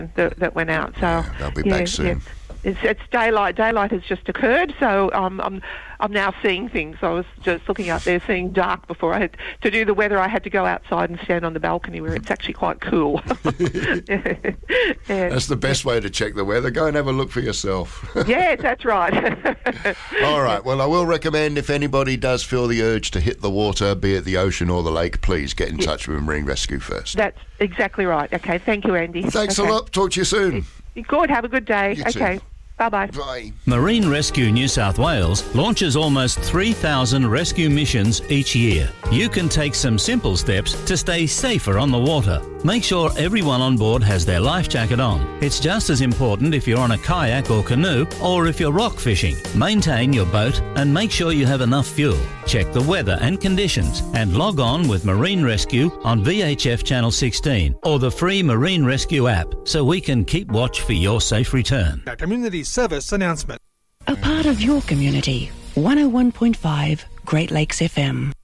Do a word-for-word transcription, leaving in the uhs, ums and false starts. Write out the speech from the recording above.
that, that went out. So yeah, they'll be yeah, back soon. Yeah. It's, it's daylight. Daylight has just occurred, so um, I'm I'm now seeing things. I was just looking out there, seeing dark before I had to do the weather. I had to go outside and stand on the balcony where it's actually quite cool. yeah. That's the best way to check the weather. Go and have a look for yourself. Yes, that's right. All right. Well, I will recommend if anybody does feel the urge to hit the water, be it the ocean or the lake, please get in yeah. touch with Marine Rescue first. That's exactly right. Okay. Thank you, Andy. Thanks okay. a lot. Talk to you soon. Good. Have a good day. You okay. too. Bye-bye. Bye. Marine Rescue New South Wales launches almost three thousand rescue missions each year. You can take some simple steps to stay safer on the water. Make sure everyone on board has their life jacket on. It's just as important if you're on a kayak or canoe or if you're rock fishing. Maintain your boat and make sure you have enough fuel. Check the weather and conditions and log on with Marine Rescue on V H F Channel sixteen or the free Marine Rescue app so we can keep watch for your safe return. A community service announcement. A part of your community. one oh one point five Great Lakes F M.